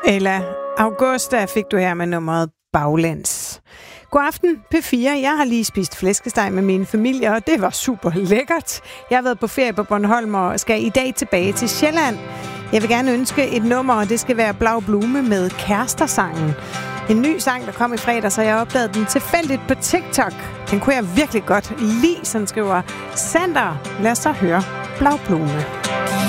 Eller Augusta fik du her med nummeret Baglæns. God aften, P4. Jeg har lige spist flæskesteg med min familie, og det var super lækkert. Jeg har været på ferie på Bornholm og skal i dag tilbage til Sjælland. Jeg vil gerne ønske et nummer, og det skal være Blau Blume med Kærester-sangen. En ny sang, der kom i fredag, så jeg opdagede den tilfældigt på TikTok. Den kunne jeg virkelig godt lide, sådan skriver Sander. Lad os så høre Blau Blume.